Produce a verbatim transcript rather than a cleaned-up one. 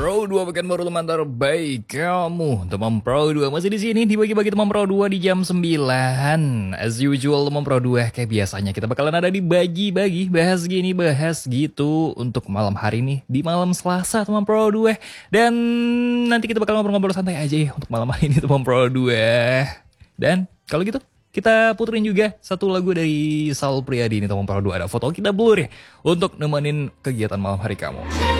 Pro dua pekan baru teman terbaik kamu. Teman Pro dua masih di sini dibagi-bagi teman Pro dua di jam sembilan. As usual teman Pro dua kayak biasanya kita bakalan ada dibagi-bagi, bahas gini, bahas gitu untuk malam hari ini di malam Selasa teman Pro dua. Dan nanti kita bakal ngobrol-ngobrol santai aja ya untuk malam hari ini teman Pro dua. Dan kalau gitu kita puterin juga satu lagu dari Sal Priadi ini teman Pro dua. Ada foto kita blur ya untuk nemenin kegiatan malam hari kamu.